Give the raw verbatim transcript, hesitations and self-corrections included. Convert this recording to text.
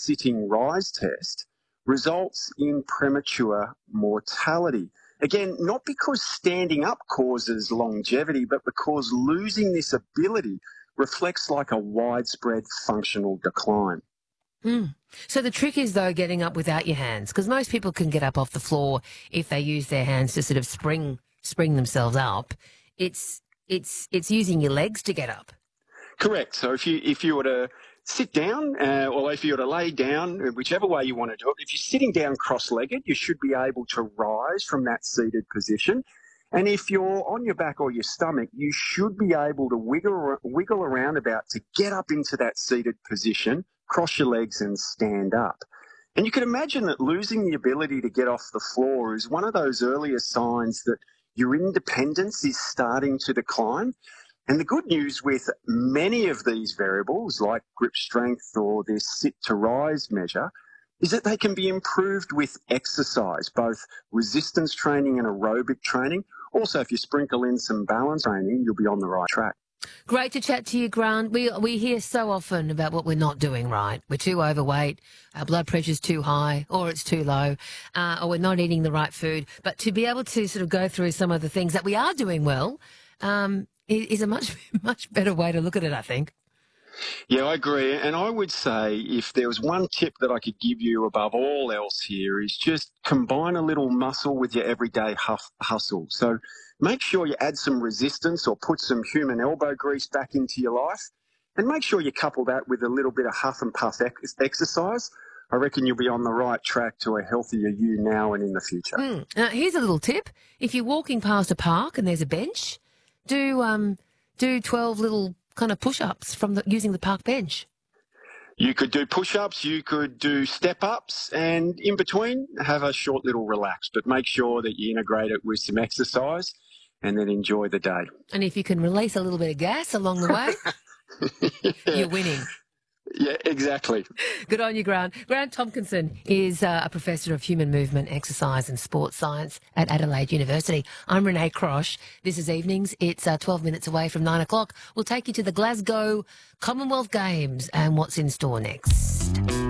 sitting rise test results in premature mortality. Again, not because standing up causes longevity, but because losing this ability reflects like a widespread functional decline. Mm. So the trick is, though, getting up without your hands, because most people can get up off the floor if they use their hands to sort of spring spring themselves up. It's it's it's using your legs to get up. Correct. So if you if you were to sit down, uh, or if you were to lay down, whichever way you want to do it, if you're sitting down cross-legged, you should be able to rise from that seated position. And if you're on your back or your stomach, you should be able to wiggle wiggle around about to get up into that seated position, cross your legs and stand up. And you can imagine that losing the ability to get off the floor is one of those earlier signs that your independence is starting to decline. And the good news with many of these variables, like grip strength or this sit to rise measure, is that they can be improved with exercise, both resistance training and aerobic training. Also, if you sprinkle in some balance training, you'll be on the right track. Great to chat to you, Grant. We we hear so often about what we're not doing right. We're too overweight, our blood pressure's too high, or it's too low, uh, or we're not eating the right food. But to be able to sort of go through some of the things that we are doing well um, is, is a much, much better way to look at it, I think. Yeah, I agree. And I would say if there was one tip that I could give you above all else here is just combine a little muscle with your everyday huff, hustle. So make sure you add some resistance or put some human elbow grease back into your life. And make sure you couple that with a little bit of huff and puff ex- exercise. I reckon you'll be on the right track to a healthier you now and in the future. Mm. Uh, here's a little tip. If you're walking past a park and there's a bench, do um do twelve little kind of push-ups from the, using the park bench. You could do push-ups, you could do step-ups, and in between, have a short little relax. But make sure that you integrate it with some exercise and then enjoy the day. And if you can release a little bit of gas along the way, yeah. you're winning. Yeah, exactly. Good on you, Grant. Grant Tompkinson is uh, a professor of human movement, exercise and sports science at Adelaide University. I'm Renee Crosh. This is Evenings. It's uh, twelve minutes away from nine o'clock. We'll take you to the Glasgow Commonwealth Games and what's in store next.